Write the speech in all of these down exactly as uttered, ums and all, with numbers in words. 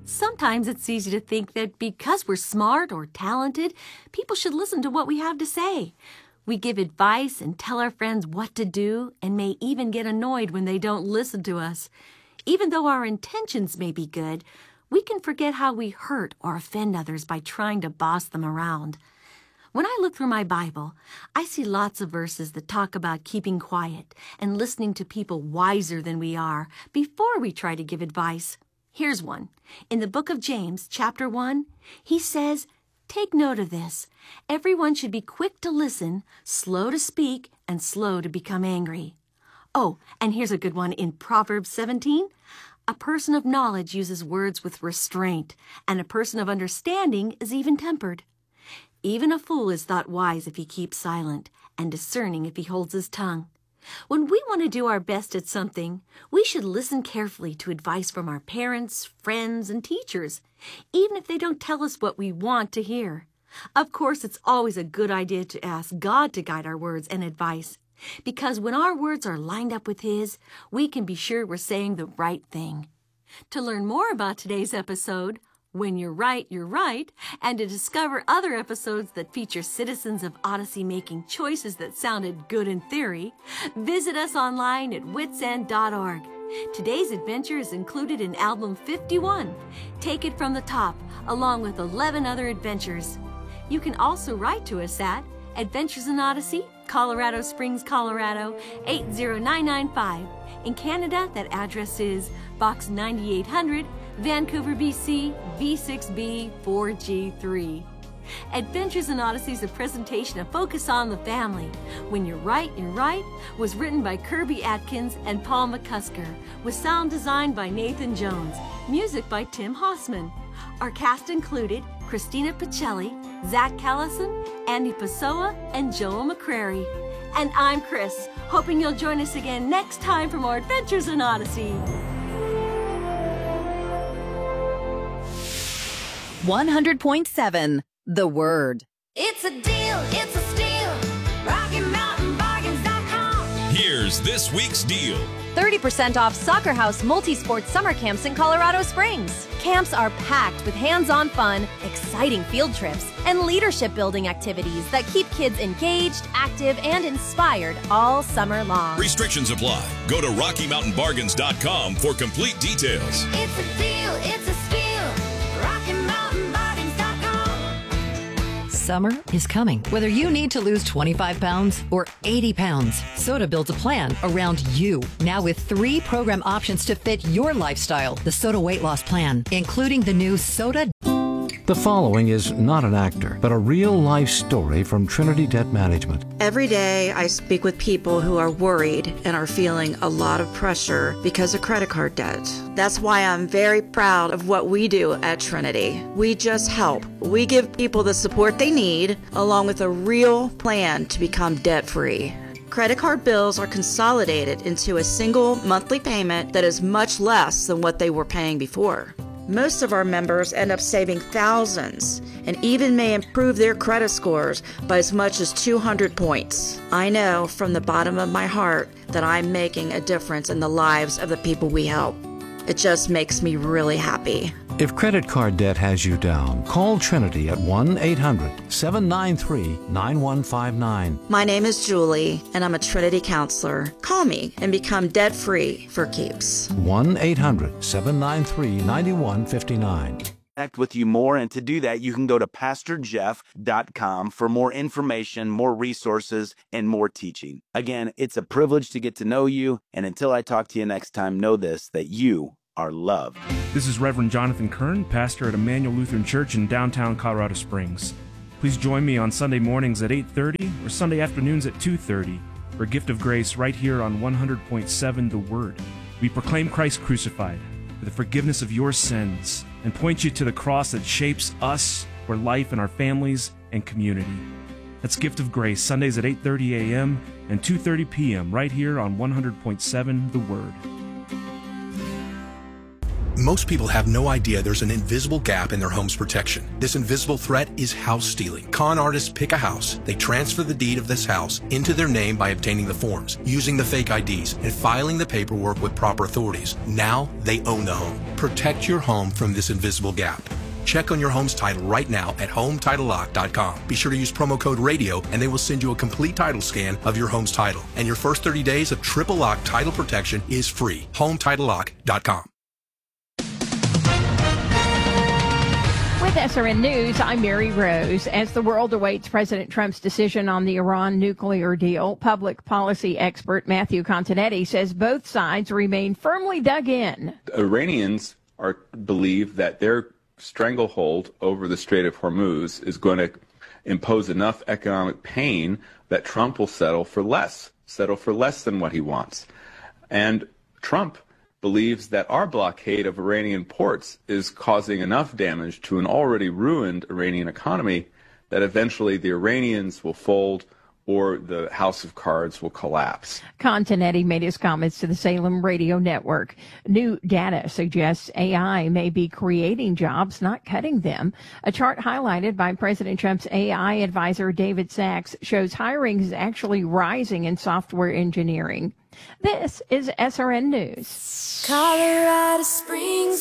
Sometimes it's easy to think that because we're smart or talented, people should listen to what we have to say. We give advice and tell our friends what to do and may even get annoyed when they don't listen to us. Even though our intentions may be good, we can forget how we hurt or offend others by trying to boss them around. When I look through my Bible, I see lots of verses that talk about keeping quiet and listening to people wiser than we are before we try to give advice. Here's one. In the book of James, chapter one, he says, "Take note of this. Everyone should be quick to listen, slow to speak, and slow to become angry." Oh, and here's a good one in Proverbs seventeen. "A person of knowledge uses words with restraint, and a person of understanding is even-tempered. Even a fool is thought wise if he keeps silent, and discerning if he holds his tongue." When we want to do our best at something, we should listen carefully to advice from our parents, friends, and teachers, even if they don't tell us what we want to hear. Of course, it's always a good idea to ask God to guide our words and advice, because when our words are lined up with His, we can be sure we're saying the right thing. To learn more about today's episode, When You're Right, You're Right, and to discover other episodes that feature citizens of Odyssey making choices that sounded good in theory, visit us online at wits end dot org. Today's adventure is included in album fifty-one, Take It From the Top, along with eleven other adventures. You can also write to us at Adventures in Odyssey, Colorado Springs, Colorado, eight zero nine nine five. In Canada, that address is Box ninety-eight hundred, Vancouver, B C, V six B four G three. Adventures in Odyssey is a presentation of Focus on the Family. When You're Right, You're Right was written by Kirby Atkins and Paul McCusker, with sound design by Nathan Jones, music by Tim Hossman. Our cast included Christina Pacelli, Zach Callison, Andy Pessoa, and Joel McCrary. And I'm Chris, hoping you'll join us again next time for more Adventures in Odyssey. one hundred point seven, The Word. It's a deal, it's a steal. Rocky Mountain Bargains dot com. Here's this week's deal. thirty percent off Soccer House multi-sport summer camps in Colorado Springs. Camps are packed with hands-on fun, exciting field trips, and leadership-building activities that keep kids engaged, active, and inspired all summer long. Restrictions apply. Go to Rocky Mountain Bargains dot com for complete details. It's a deal, it's a steal. Rocky Mountain Bargains dot com. Summer is coming. Whether you need to lose twenty-five pounds or eighty pounds, Soda builds a plan around you. Now with three program options to fit your lifestyle. The Soda Weight Loss Plan, including the new Soda. The following is not an actor, but a real-life story from Trinity Debt Management. Every day I speak with people who are worried and are feeling a lot of pressure because of credit card debt. That's why I'm very proud of what we do at Trinity. We just help. We give people the support they need, along with a real plan to become debt-free. Credit card bills are consolidated into a single monthly payment that is much less than what they were paying before. Most of our members end up saving thousands and even may improve their credit scores by as much as two hundred points. I know from the bottom of my heart that I'm making a difference in the lives of the people we help. It just makes me really happy. If credit card debt has you down, call Trinity at one eight hundred, seven nine three, nine one five nine. My name is Julie, and I'm a Trinity counselor. Call me and become debt-free for keeps. one eight hundred, seven nine three, nine one five nine. Connect with you more, and to do that, you can go to pastor jeff dot com for more information, more resources, and more teaching. Again, it's a privilege to get to know you, and until I talk to you next time, know this, that you are loved. This is Reverend Jonathan Kern, pastor at Emmanuel Lutheran Church in downtown Colorado Springs. Please join me on Sunday mornings at eight thirty or Sunday afternoons at two thirty for a gift of grace right here on one hundred point seven The Word. We proclaim Christ crucified for the forgiveness of your sins and point you to the cross that shapes us for life in our families and community. That's Gift of Grace, Sundays at eight thirty a.m. and two thirty p.m. right here on one hundred point seven The Word. Most people have no idea there's an invisible gap in their home's protection. This invisible threat is house stealing. Con artists pick a house, they transfer the deed of this house into their name by obtaining the forms, using the fake I Ds, and filing the paperwork with proper authorities. Now they own the home. Protect your home from this invisible gap. Check on your home's title right now at home title lock dot com. Be sure to use promo code RADIO and they will send you a complete title scan of your home's title. And your first thirty days of triple lock title protection is free. home title lock dot com. With S R N News, I'm Mary Rose. As the world awaits President Trump's decision on the Iran nuclear deal, public policy expert Matthew Continetti says both sides remain firmly dug in. Iranians are believe that their stranglehold over the Strait of Hormuz is going to impose enough economic pain that Trump will settle for less, settle for less than what he wants. And Trump believes that our blockade of Iranian ports is causing enough damage to an already ruined Iranian economy that eventually the Iranians will fold or the house of cards will collapse. Continetti made his comments to the Salem Radio Network. New data suggests A I may be creating jobs, not cutting them. A chart highlighted by President Trump's A I advisor David Sachs shows hiring is actually rising in software engineering. This is S R N News. Colorado Springs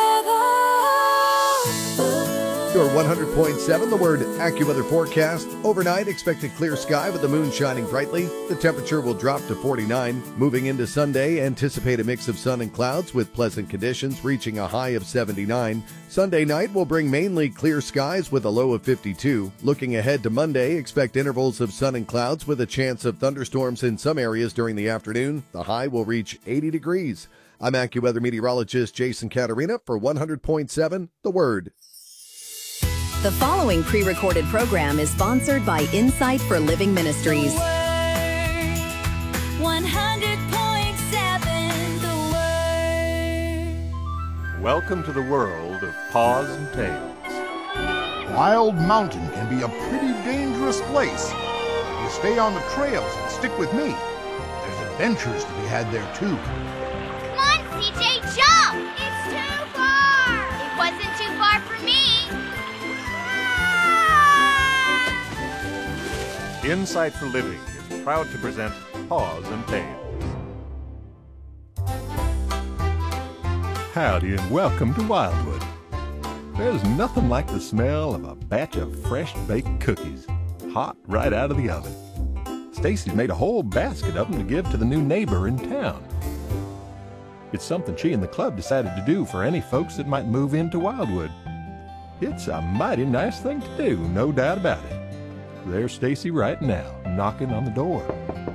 weather. Your one hundred point seven, the Word AccuWeather forecast. Overnight, expected clear sky with the moon shining brightly. The temperature will drop to forty-nine. Moving into Sunday, anticipate a mix of sun and clouds with pleasant conditions reaching a high of seventy-nine. Sunday night will bring mainly clear skies with a low of fifty-two. Looking ahead to Monday, expect intervals of sun and clouds with a chance of thunderstorms in some areas during the afternoon. The high will reach eighty degrees. I'm AccuWeather meteorologist Jason Caterina for one hundred point seven, The Word. The following pre-recorded program is sponsored by Insight for Living Ministries. one hundred point seven, The Word. Welcome to the world of Paws and Tails. Wild Mountain can be a pretty dangerous place. If you stay on the trails and stick with me, there's adventures to be had there too. Come on, C J, jump! It's too far! It wasn't too far for me! Insight for Living is proud to present Paws and Tails. Howdy and welcome to Wildwood. There's nothing like the smell of a batch of fresh baked cookies, hot right out of the oven. Stacy's made a whole basket of them to give to the new neighbor in town. It's something she and the club decided to do for any folks that might move into Wildwood. It's a mighty nice thing to do, no doubt about it. There's Stacy right now, knocking on the door.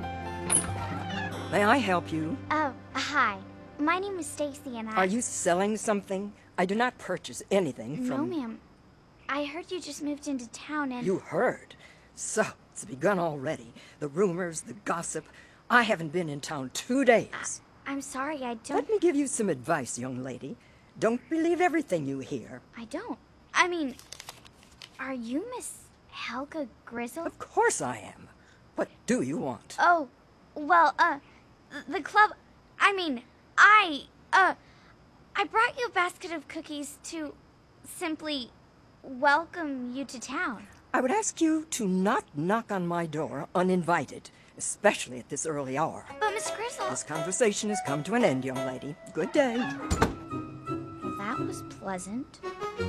May I help you? Oh, hi. My name is Stacy and I... Are you selling something? I do not purchase anything from... No, ma'am. I heard you just moved into town and... You heard? So, it's begun already. The rumors, the gossip. I haven't been in town two days. I, I'm sorry, I don't... Let me give you some advice, young lady. Don't believe everything you hear. I don't. I mean, are you Miss Helga Grizzle? Of course I am. What do you want? Oh, well, uh, the club... I mean, I, uh... I brought you a basket of cookies to simply welcome you to town. I would ask you to not knock on my door uninvited, especially at this early hour. But, Miss Grizzle... This conversation has come to an end, young lady. Good day. Well, that was pleasant.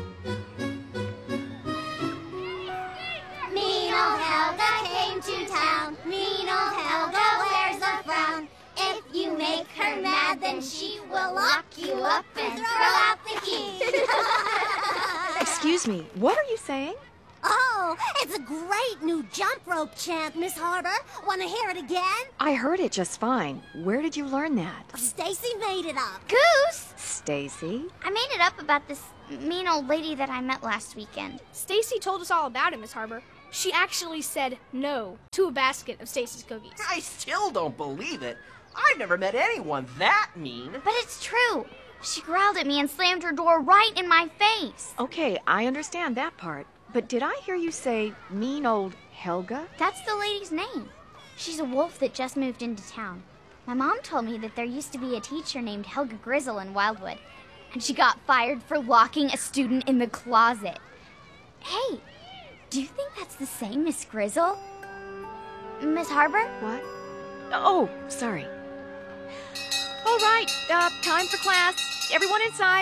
Mean old Helga came to town. Mean old Helga wears a frown. If you make her mad, then she will lock you up and throw out the key. Excuse me, what are you saying? Oh, it's a great new jump rope chant, Miss Harbor. Want to hear it again? I heard it just fine. Where did you learn that? Stacy made it up. Goose! Stacy? I made it up about this mean old lady that I met last weekend. Stacy told us all about it, Miss Harbor. She actually said no to a basket of Stacy's cookies. I still don't believe it. I've never met anyone that mean. But it's true. She growled at me and slammed her door right in my face. Okay, I understand that part. But did I hear you say mean old Helga? That's the lady's name. She's a wolf that just moved into town. My mom told me that there used to be a teacher named Helga Grizzle in Wildwood. and she got fired for locking a student in the closet. Hey, do you think that's the same Miss Grizzle? Miss Harbor? What? Oh, sorry. All right, uh, time for class. Everyone inside.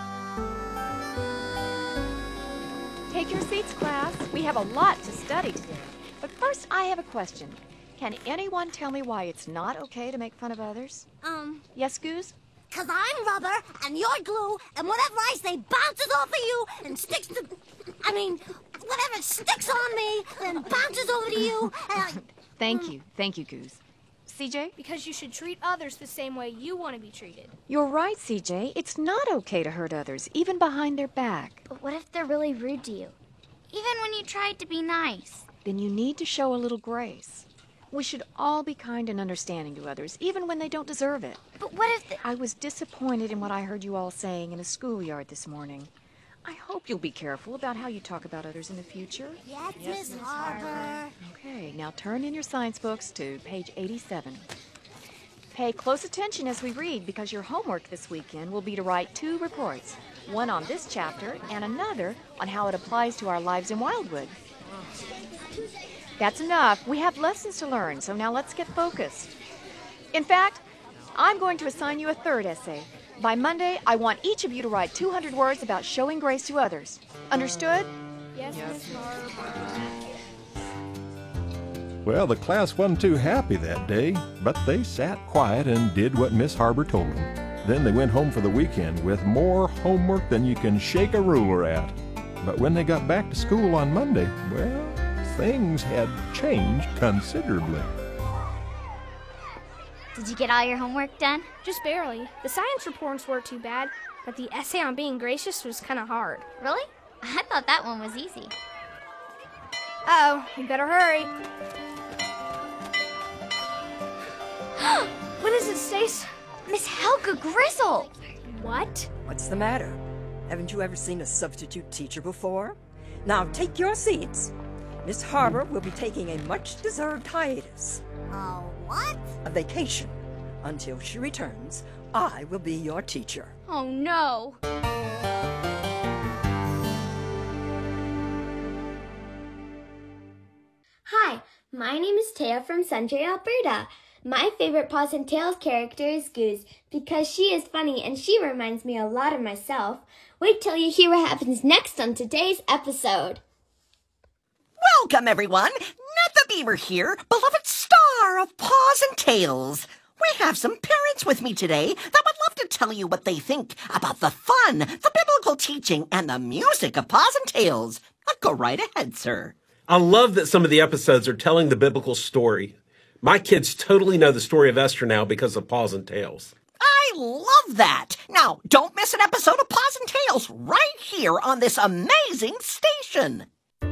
Take your seats, class. We have a lot to study today. But first, I have a question. Can anyone tell me why it's not okay to make fun of others? Um... Yes, Goose? Cause I'm rubber, and you're glue, and whatever I say bounces off of you and sticks to... I mean, whatever sticks on me, then bounces over to you, and I... Thank you. Thank you, Goose. C J? Because you should treat others the same way you want to be treated. You're right, C J. It's not okay to hurt others, even behind their back. But what if they're really rude to you? Even when you tried to be nice? Then you need to show a little grace. We should all be kind and understanding to others, even when they don't deserve it. But what if... The... I was disappointed in what I heard you all saying in a schoolyard this morning. I hope you'll be careful about how you talk about others in the future. Yes, yes Miss Harbor. Okay, now turn in your science books to page eighty-seven. Pay close attention as we read, because your homework this weekend will be to write two reports. One on this chapter and another on how it applies to our lives in Wildwood. That's enough. We have lessons to learn, so now let's get focused. In fact, I'm going to assign you a third essay. By Monday, I want each of you to write two hundred words about showing grace to others. Understood? Yes, Miss Harbor. Well, the class wasn't too happy that day, but they sat quiet and did what Miss Harbor told them. Then they went home for the weekend with more homework than you can shake a ruler at. But when they got back to school on Monday, well, things had changed considerably. Did you get all your homework done? Just barely. The science reports weren't too bad, but the essay on being gracious was kind of hard. Really? I thought that one was easy. Uh-oh, we better hurry. What is it, Stace? Miss Helga Grizzle! What? What's the matter? Haven't you ever seen a substitute teacher before? Now take your seats. Miss Harbor will be taking a much-deserved hiatus. Uh, what? A vacation. Until she returns, I will be your teacher. Oh, no. Hi, my name is Taya from Sundre, Alberta. My favorite Paws and Tails character is Goose because she is funny and she reminds me a lot of myself. Wait till you hear what happens next on today's episode. Welcome, everyone. Ned the Beaver here, beloved star of Paws and Tails. We have some parents with me today that would love to tell you what they think about the fun, the biblical teaching, and the music of Paws and Tails. Go right ahead, sir. I love that some of the episodes are telling the biblical story. My kids totally know the story of Esther now because of Paws and Tails. I love that. Now, don't miss an episode of Paws and Tails right here on this amazing station.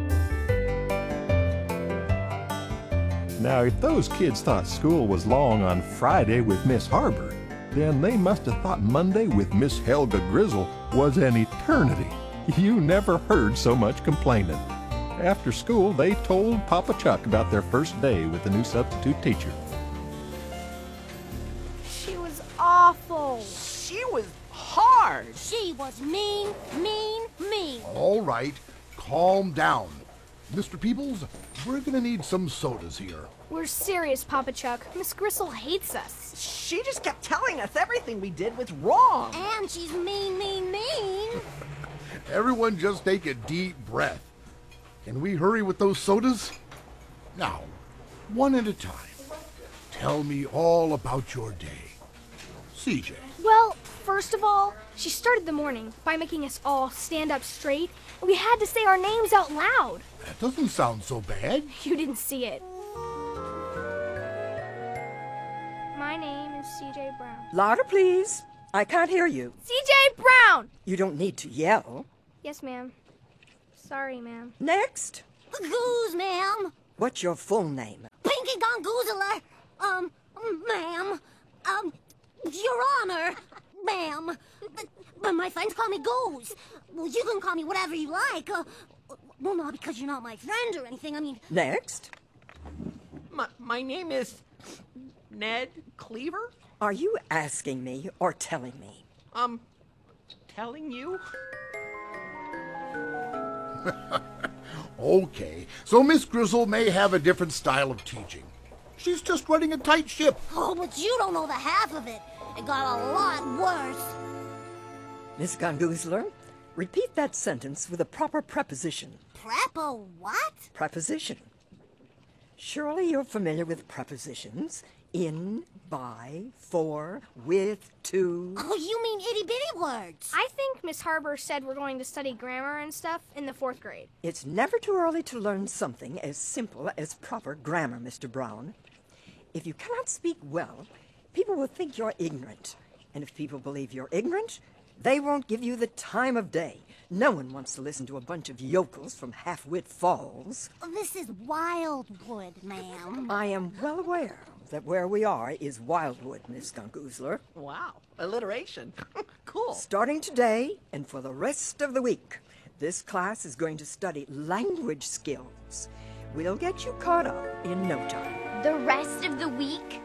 Now, if those kids thought school was long on Friday with Miss Harbor, then they must have thought Monday with Miss Helga Grizzle was an eternity. You never heard so much complaining. After school, they told Papa Chuck about their first day with the new substitute teacher. She was awful. She was hard. She was mean, mean, mean. All right, calm down. Mister Peoples, we're gonna need some sodas here. We're serious, Papa Chuck. Miss Grizzle hates us. She just kept telling us everything we did was wrong. And she's mean, mean, mean. Everyone just take a deep breath. Can we hurry with those sodas? Now, one at a time. Tell me all about your day. C J. Well, first of all, she started the morning by making us all stand up straight, and we had to say our names out loud. That doesn't sound so bad. You didn't see it. My name is C J Brown. Louder, please. I can't hear you. C J Brown! You don't need to yell. Yes, ma'am. Sorry, ma'am. Next. Goose, ma'am. What's your full name? Pinky Gongoozler. Um, ma'am. Um, Your Honor. Ma'am. But, but my friends call me Goose. Well, you can call me whatever you like. Uh, well, not because you're not my friend or anything. I mean... Next. My, my name is Ned Cleaver. Are you asking me or telling me? Um, telling you? Okay, so Miss Grizzle may have a different style of teaching. She's just running a tight ship. Oh, but you don't know the half of it. It got a lot worse. Miss Gongoozler, repeat that sentence with a proper preposition. Prepo what? Preposition. Surely you're familiar with prepositions. In, by, for, with, to. Oh, you mean itty-bitty words. I think Miss Harbor said we're going to study grammar and stuff in the fourth grade. It's never too early to learn something as simple as proper grammar, Mister Brown. If you cannot speak well, people will think you're ignorant. And if people believe you're ignorant, they won't give you the time of day. No one wants to listen to a bunch of yokels from Half-Wit Falls. This is Wildwood, ma'am. I am well aware that where we are is Wildwood, Miss Gongoozler. Wow, alliteration. Cool. Starting today and for the rest of the week, this class is going to study language skills. We'll get you caught up in no time. The rest of the week?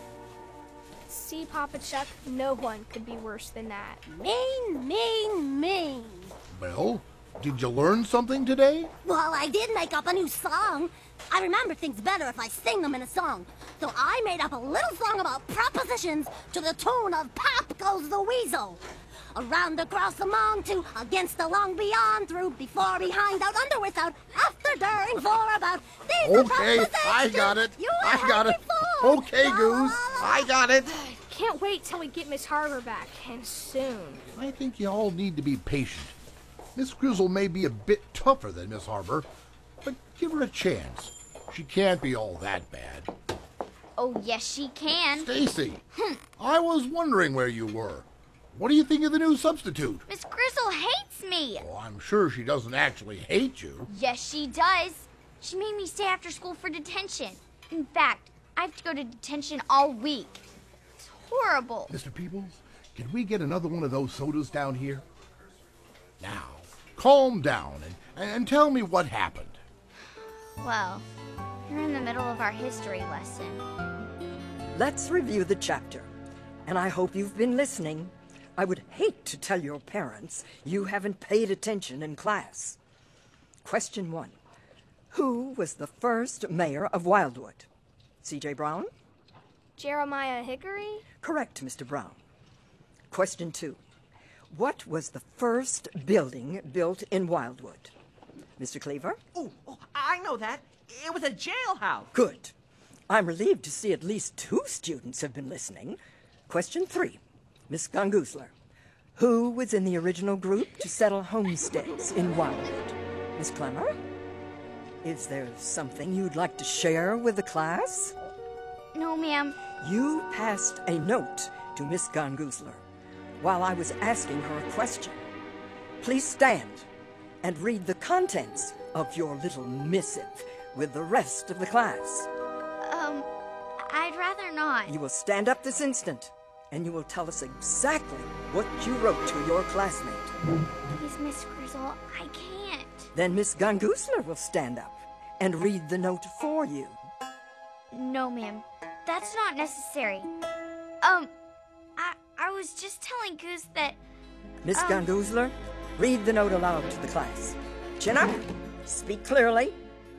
See, Papa Chuck, no one could be worse than that. Mean, mean, mean. Well, did you learn something today? Well, I did make up a new song. I remember things better if I sing them in a song. So I made up a little song about prepositions to the tune of Pop Goes the Weasel. Around, across, among, to, against, along, beyond, through, before, behind, out, under, without, after, during, for, about. These Okay, I got it. I got it. Okay, Goose, I got it. Can't wait till we get Miss Harbor back, and soon. I think you all need to be patient. Miss Grizzle may be a bit tougher than Miss Harbor, but give her a chance. She can't be all that bad. Oh, yes, she can. Stacy, I was wondering where you were. What do you think of the new substitute? Miss Grizzle hates me. Oh, I'm sure she doesn't actually hate you. Yes, she does. She made me stay after school for detention. In fact, I have to go to detention all week. It's horrible. Mister Peebles, can we get another one of those sodas down here? Now, calm down and, and tell me what happened. Well, you're in the middle of our history lesson. Let's review the chapter. And I hope you've been listening. I would hate to tell your parents you haven't paid attention in class. Question one. Who was the first mayor of Wildwood? C J Brown? Jeremiah Hickory? Correct, Mister Brown. Question two. What was the first building built in Wildwood? Mister Cleaver? Oh, oh, I know that. It was a jailhouse. Good. I'm relieved to see at least two students have been listening. Question three. Miss Gongoozler. Who was in the original group to settle homesteads in Wildwood? Miss Clemmer? Is there something you'd like to share with the class? No, ma'am. You passed a note to Miss Gongoozler while I was asking her a question. Please stand and read the contents of your little missive with the rest of the class. Um, I'd rather not. You will stand up this instant, and you will tell us exactly what you wrote to your classmate. Please, Miss Grizzle, I can't. Then Miss Gongoozler will stand up and read the note for you. No, ma'am. That's not necessary. Um, I I was just telling Goose that... Miss um, Gongoozler, read the note aloud to the class. Chin up. Speak clearly.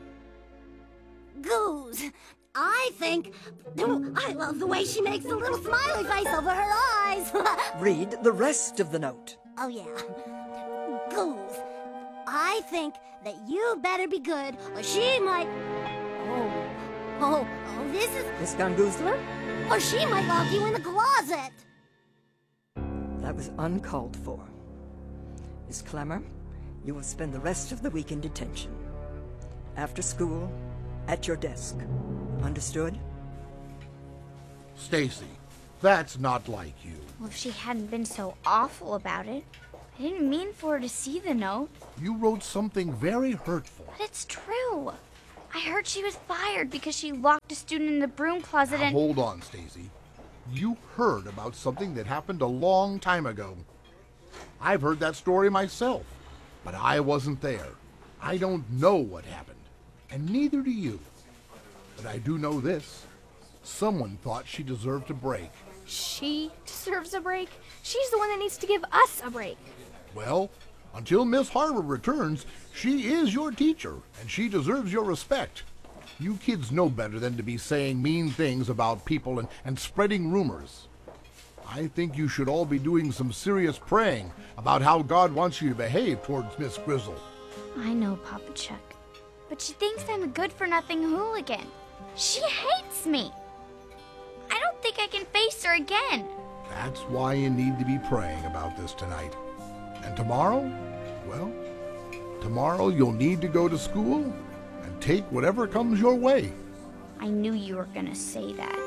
Goose, I think... I love the way she makes a little smiley face over her eyes. Read the rest of the note. Oh, yeah. Goose, I think that you better be good, or she might... Oh, oh, oh, this is... Miss Gongoozler? Or she might lock you in the closet. That was uncalled for. Miss Clemmer, you will spend the rest of the week in detention. After school, at your desk. Understood? Stacy, that's not like you. Well, if she hadn't been so awful about it, I didn't mean for her to see the note. You wrote something very hurtful. But it's true. I heard she was fired because she locked a student in the broom closet Now, and... hold on, Stacy. You heard about something that happened a long time ago. I've heard that story myself, but I wasn't there. I don't know what happened, and neither do you. But I do know this. Someone thought she deserved a break. She deserves a break? She's the one that needs to give us a break. Well, until Miss Harper returns, she is your teacher, and she deserves your respect. You kids know better than to be saying mean things about people and, and spreading rumors. I think you should all be doing some serious praying about how God wants you to behave towards Miss Grizzle. I know, Papa Chuck. But she thinks I'm a good-for-nothing hooligan. She hates me. I don't think I can face her again. That's why you need to be praying about this tonight. And tomorrow, well, tomorrow you'll need to go to school and take whatever comes your way. I knew you were gonna say that.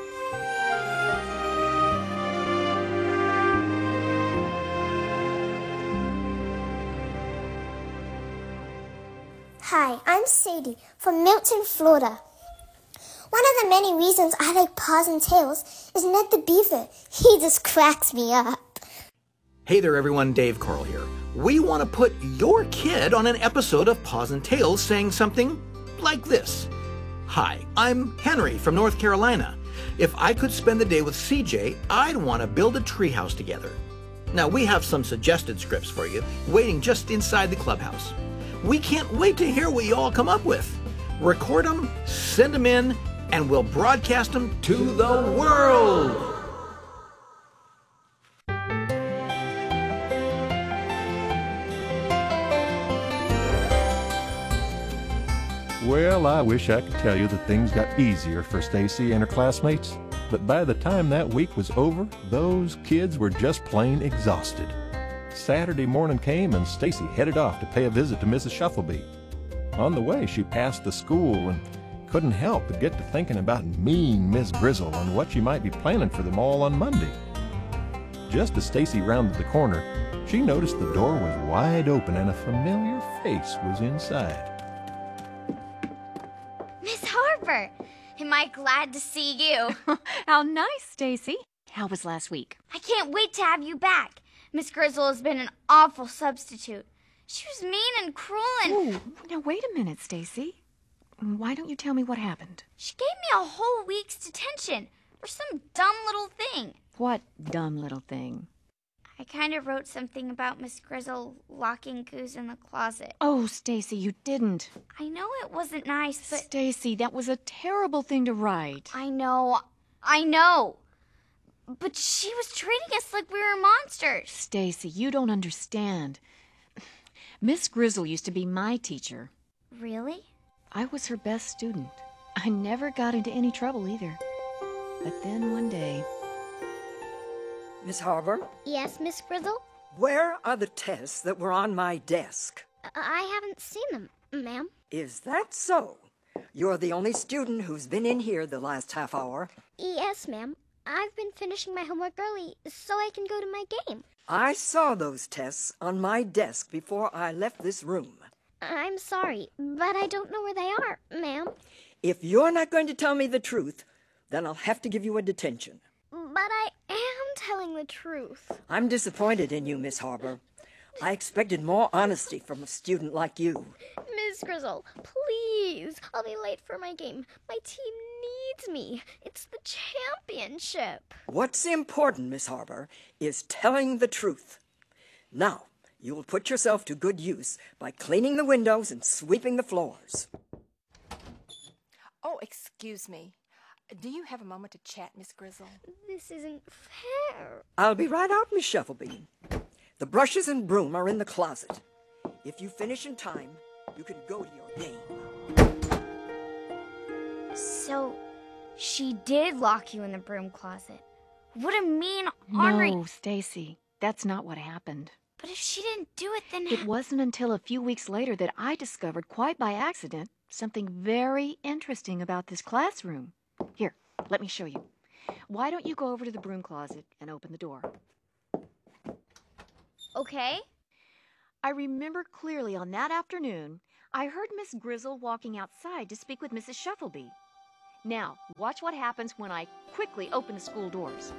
Hi, I'm Sadie from Milton, Florida. One of the many reasons I like Paws and Tails is Ned the Beaver. He just cracks me up. Hey there everyone, Dave Carl here. We want to put your kid on an episode of Paws and Tails saying something like this. Hi, I'm Henry from North Carolina. If I could spend the day with C J, I'd want to build a treehouse together. Now we have some suggested scripts for you, waiting just inside the clubhouse. We can't wait to hear what you all come up with. Record them, send them in, and we'll broadcast them to the world. Well, I wish I could tell you that things got easier for Stacy and her classmates, but by the time that week was over, those kids were just plain exhausted. Saturday morning came and Stacy headed off to pay a visit to Missus Shuffleby. On the way, she passed the school and couldn't help but get to thinking about mean Miss Grizzle and what she might be planning for them all on Monday. Just as Stacy rounded the corner, she noticed the door was wide open and a familiar face was inside. Miss Harper, am I glad to see you? How nice, Stacy. How was last week? I can't wait to have you back. Miss Grizzle has been an awful substitute. She was mean and cruel and... Ooh, now wait a minute, Stacy. Why don't you tell me what happened? She gave me a whole week's detention for some dumb little thing. What dumb little thing? I kind of wrote something about Miss Grizzle locking Goose in the closet. Oh, Stacy, you didn't. I know it wasn't nice, but... Stacy, that was a terrible thing to write. I know. I know. But she was treating us like we were monsters. Stacy, you don't understand. Miss Grizzle used to be my teacher. Really? I was her best student. I never got into any trouble either. But then one day... Miss Harper? Yes, Miss Grizzle? Where are the tests that were on my desk? I haven't seen them, ma'am. Is that so? You're the only student who's been in here the last half hour. Yes, ma'am. I've been finishing my homework early so I can go to my game. I saw those tests on my desk before I left this room. I'm sorry, but I don't know where they are, ma'am. If you're not going to tell me the truth, then I'll have to give you a detention. But I am telling the truth. I'm disappointed in you, Miss Harper. I expected more honesty from a student like you. Miss Grizzle, please. I'll be late for my game. My team needs me. It's the championship. What's important, Miss Harper, is telling the truth. Now, you will put yourself to good use by cleaning the windows and sweeping the floors. Oh, excuse me. Do you have a moment to chat, Miss Grizzle? This isn't fair. I'll be right out, Miss Shuffleby. The brushes and broom are in the closet. If you finish in time, you can go to your game. So, she did lock you in the broom closet. What a mean, ornery... No, Stacy, that's not what happened. But if she didn't do it, then... It wasn't until a few weeks later that I discovered, quite by accident, something very interesting about this classroom. Here, let me show you. Why don't you go over to the broom closet and open the door? Okay. I remember clearly on that afternoon, I heard Miss Grizzle walking outside to speak with Missus Shuffleby. Now, watch what happens when I quickly open the school doors.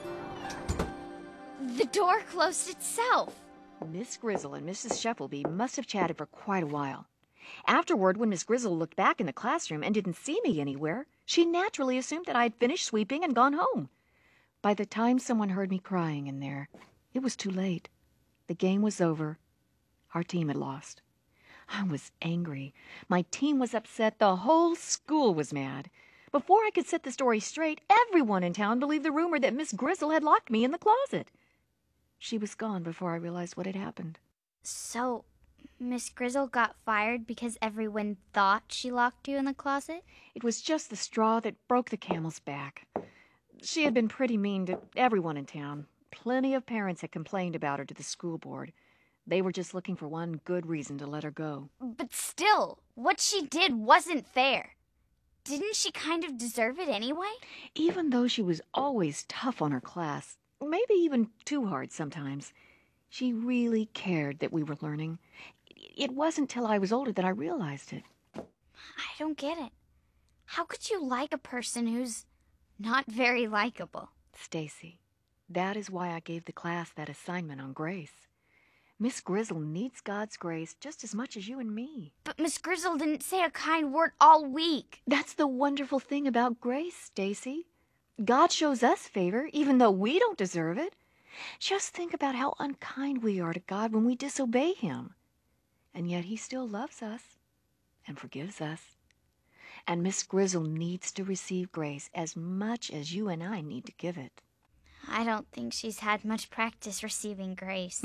The door closed itself. Miss Grizzle and Missus Shuffleby must have chatted for quite a while. Afterward, when Miss Grizzle looked back in the classroom and didn't see me anywhere, she naturally assumed that I'd finished sweeping and gone home. By the time someone heard me crying in there, it was too late. The game was over. Our team had lost. I was angry. My team was upset. The whole school was mad. Before I could set the story straight, everyone in town believed the rumor that Miss Grizzle had locked me in the closet. She was gone before I realized what had happened. So, Miss Grizzle got fired because everyone thought she locked you in the closet? It was just the straw that broke the camel's back. She had been pretty mean to everyone in town. Plenty of parents had complained about her to the school board. They were just looking for one good reason to let her go. But still, what she did wasn't fair. Didn't she kind of deserve it anyway? Even though she was always tough on her class, maybe even too hard sometimes, she really cared that we were learning. It wasn't till I was older that I realized it. I don't get it. How could you like a person who's not very likable? Stacy, that is why I gave the class that assignment on grace. Miss Grizzle needs God's grace just as much as you and me. But Miss Grizzle didn't say a kind word all week. That's the wonderful thing about grace, Stacy. God shows us favor, even though we don't deserve it. Just think about how unkind we are to God when we disobey Him. And yet He still loves us and forgives us. And Miss Grizzle needs to receive grace as much as you and I need to give it. I don't think she's had much practice receiving grace.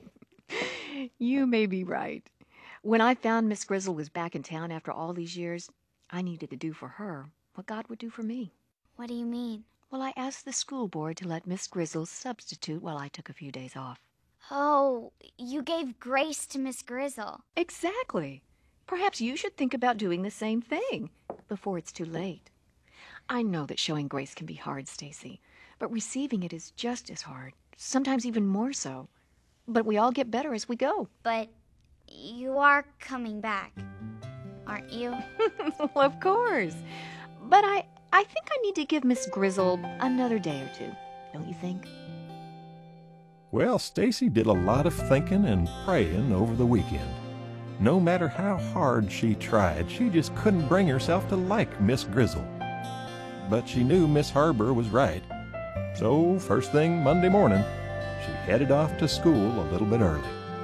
You may be right. When I found Miss Grizzle was back in town after all these years, I needed to do for her what God would do for me. What do you mean? Well, I asked the school board to let Miss Grizzle substitute while I took a few days off. Oh, you gave grace to Miss Grizzle. Exactly. Perhaps you should think about doing the same thing before it's too late. I know that showing grace can be hard, Stacy, but receiving it is just as hard, sometimes even more so. But we all get better as we go. But you are coming back, aren't you? Well, of course. But I, I think I need to give Miss Grizzle another day or two, don't you think? Well, Stacy did a lot of thinking and praying over the weekend. No matter how hard she tried, she just couldn't bring herself to like Miss Grizzle. But she knew Miss Harbor was right. So, first thing Monday morning, she headed off to school a little bit early.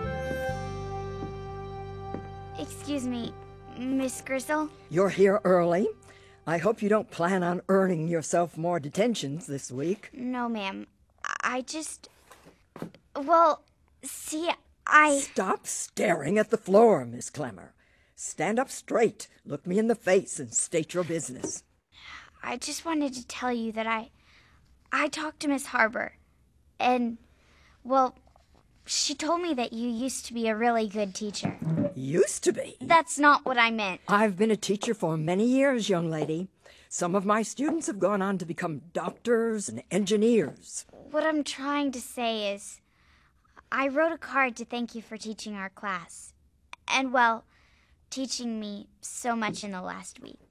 Excuse me, Miss Grizzle? You're here early. I hope you don't plan on earning yourself more detentions this week. No, ma'am. I just... Well, see, I... Stop staring at the floor, Miss Clemmer. Stand up straight, look me in the face, and state your business. I just wanted to tell you that I... I talked to Miss Harbor, and... Well, she told me that you used to be a really good teacher. Used to be? That's not what I meant. I've been a teacher for many years, young lady. Some of my students have gone on to become doctors and engineers. What I'm trying to say is, I wrote a card to thank you for teaching our class. And, well, teaching me so much in the last week.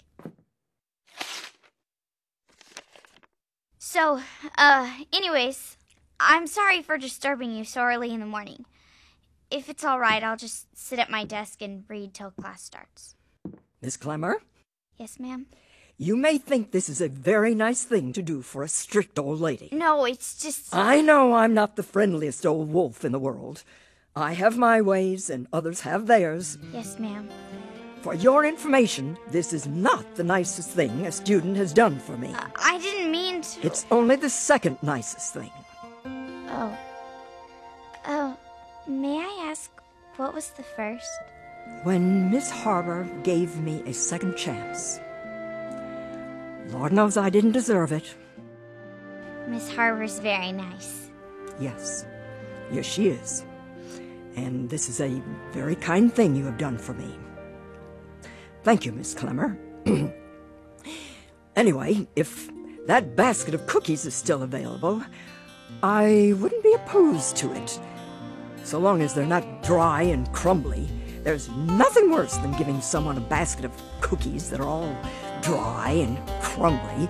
So, uh, anyways... I'm sorry for disturbing you so early in the morning. If it's all right, I'll just sit at my desk and read till class starts. Miss Clemmer? Yes, ma'am? You may think this is a very nice thing to do for a strict old lady. No, it's just... I know I'm not the friendliest old wolf in the world. I have my ways and others have theirs. Yes, ma'am. For your information, this is not the nicest thing a student has done for me. Uh, I didn't mean to... It's only the second nicest thing. Oh. Oh, may I ask, what was the first? When Miss Harbor gave me a second chance. Lord knows I didn't deserve it. Miss Harbor's very nice. Yes. Yes, she is. And this is a very kind thing you have done for me. Thank you, Miss Clemmer. Anyway, if that basket of cookies is still available... I wouldn't be opposed to it. So long as they're not dry and crumbly. There's nothing worse than giving someone a basket of cookies that are all dry and crumbly